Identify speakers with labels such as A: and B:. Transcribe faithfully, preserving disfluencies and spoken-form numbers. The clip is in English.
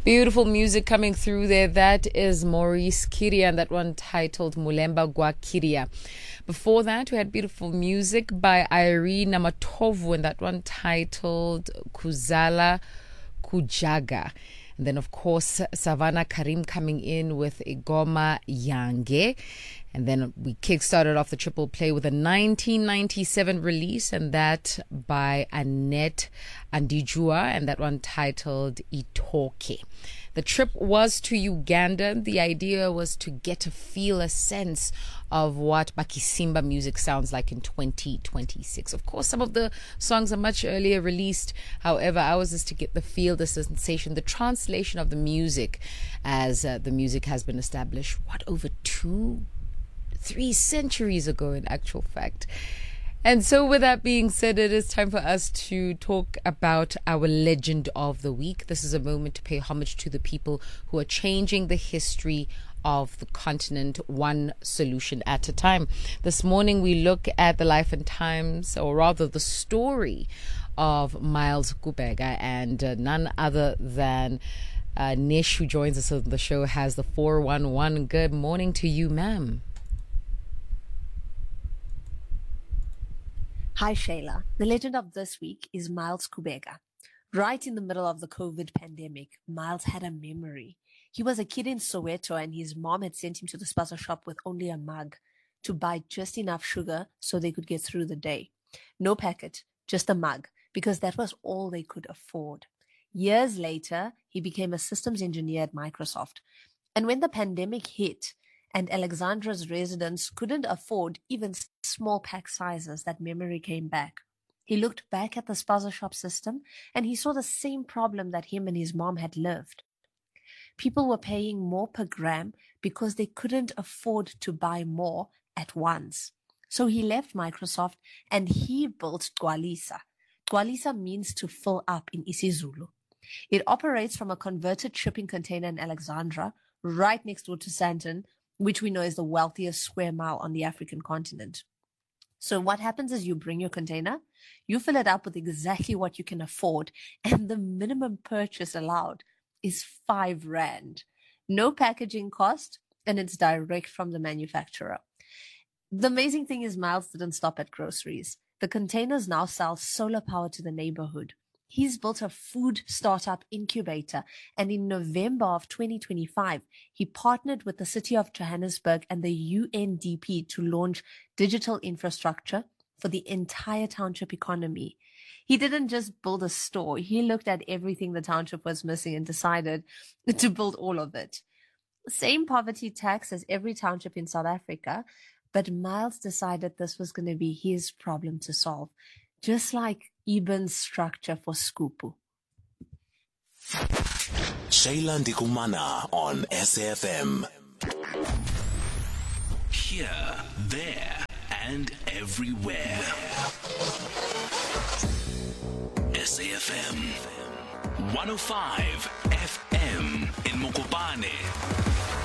A: Beautiful music coming through there. That is Maurice Kiria, and that one titled Mulemba Gwa Kiria. Before that, we had beautiful music by Irene Matovu, and that one titled Kuzala Kujaga. And then, of course, Savannah Karim coming in with Igoma Yange. And then we kick-started off the triple play with a nineteen ninety-seven release, and that by Annette Andijua, and that one titled Itoke. The trip was to Uganda. The idea was to get to feel a sense of what Bakisimba music sounds like in twenty twenty-six. Of course, some of the songs are much earlier released. However, ours is to get the feel, the sensation, the translation of the music as uh, the music has been established, what, over two, three centuries ago in actual fact. And so with that being said, it is time for us to talk about our legend of the week. This is a moment to pay homage to the people who are changing the history of the continent, one solution at a time. This morning we look at the life and times, or rather the story of Miles Kubega, and uh, none other than uh, Nish, who joins us on the show, has the four one one. Good morning to you, ma'am.
B: Hi, Shayla. The legend of this week is Miles Kubega. Right in the middle of the COVID pandemic, Miles had a memory. He was a kid in Soweto, and his mom had sent him to the spaza shop with only a mug to buy just enough sugar so they could get through the day. No packet, just a mug, because that was all they could afford. Years later, he became a systems engineer at Microsoft. And when the pandemic hit, and Alexandra's residents couldn't afford even small pack sizes, that memory came back. He looked back at the spaza shop system, and he saw the same problem that him and his mom had lived. People were paying more per gram because they couldn't afford to buy more at once. So he left Microsoft and he built Gwalisa. Gwalisa means to fill up in isiZulu. It operates from a converted shipping container in Alexandra, right next door to Sandton, which we know is the wealthiest square mile on the African continent. So what happens is you bring your container, you fill it up with exactly what you can afford, and the minimum purchase allowed is five rand. No packaging cost, and it's direct from the manufacturer. The amazing thing is Miles didn't stop at groceries. The containers now sell solar power to the neighborhood. He's built a food startup incubator, and in November of twenty twenty-five, he partnered with the city of Johannesburg and the U N D P to launch digital infrastructure for the entire township economy. He didn't just build a store. He looked at everything the township was missing and decided to build all of it. Same poverty tax as every township in South Africa, but Miles decided this was going to be his problem to solve, just like Eben's structure for Skupu.
C: Shayla Ndikumana on S A F M.
D: Here, there, and everywhere. S A F M one oh five